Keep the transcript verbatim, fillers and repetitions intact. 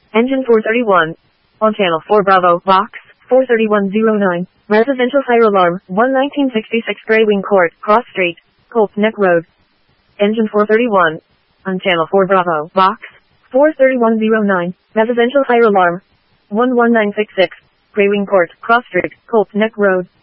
Engine four thirty-one. On channel four Bravo, box four thirty-one oh nine. Residential fire alarm, one nineteen sixty-six Grey Wing Court, Cross Street, Colts Neck Road. Engine four thirty-one. On channel four Bravo, box four thirty-one oh nine. Residential fire alarm, one one nine six six. Grey Wing Court, Cross Street, Colts Neck Road.